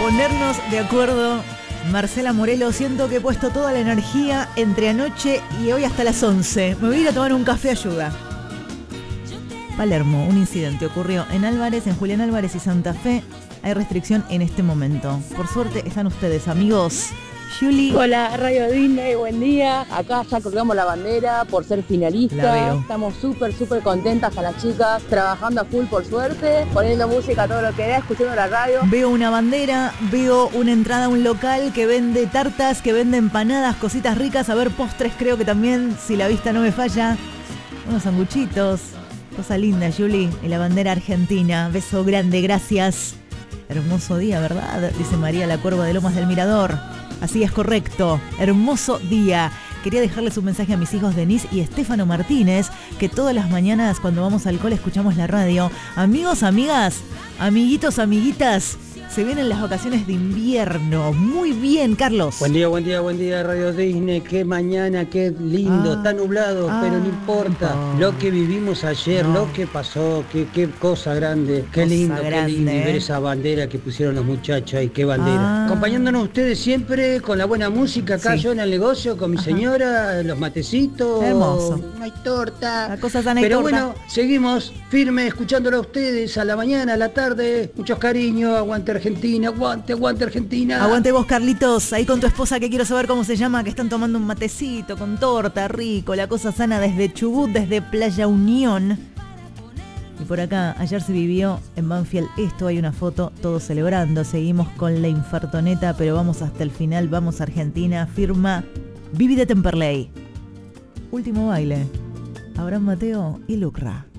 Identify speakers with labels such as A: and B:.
A: ponernos de acuerdo. Marcela Morelo, siento que he puesto toda la energía entre anoche y hoy hasta las 11. Me voy a ir a tomar un café, ayuda. Palermo, un incidente ocurrió en Álvarez, en Julián Álvarez y Santa Fe. Hay restricción en este momento. Por suerte están ustedes, amigos. Juli.
B: Hola, Radio Disney, buen día. Acá ya colgamos la bandera por ser finalista.
A: La veo.
B: Estamos súper contentas a las chicas, trabajando a full por suerte, poniendo música a todo lo que da, escuchando la radio.
A: Veo una bandera, veo una entrada a un local que vende tartas, que vende empanadas, cositas ricas. A ver, postres creo que también, si la vista no me falla. Unos sanguchitos. Cosa linda, Juli. Y la bandera argentina. Beso grande, gracias. Hermoso día, ¿verdad? Dice María la Cuerva de Lomas del Mirador. Así es, correcto. Hermoso día. Quería dejarles un mensaje a mis hijos Denise y Estefano Martínez, que todas las mañanas cuando vamos al cole escuchamos la radio. Amigos, amigas, amiguitos, amiguitas, se vienen las vacaciones de invierno. Muy bien, Carlos.
C: Buen día, Radio Disney. Qué mañana, qué lindo. Está nublado, pero no importa. Lo que vivimos ayer, lo que pasó, qué cosa grande. Qué lindo, qué lindo. Y ver esa bandera que pusieron los muchachos ahí, qué bandera. Acompañándonos ustedes siempre con la buena música acá, yo en el negocio, con mi señora, los matecitos.
A: Hermoso.
C: No hay torta.
A: La cosa sana y
C: pero
A: torta.
C: bueno, seguimos firmes, escuchándolo a ustedes a la mañana, a la tarde. Muchos cariños, aguante Argentina, aguante Argentina.
A: Aguante vos, Carlitos, ahí con tu esposa, que quiero saber cómo se llama, que están tomando un matecito con torta, rico, la cosa sana desde Chubut, desde Playa Unión. Y por acá, ayer se vivió en Banfield esto, hay una foto, todos celebrando, seguimos con la infartoneta, pero vamos hasta el final, vamos a Argentina, firma Vivi de Temperley. Último baile, Abraham Mateo y Lucra.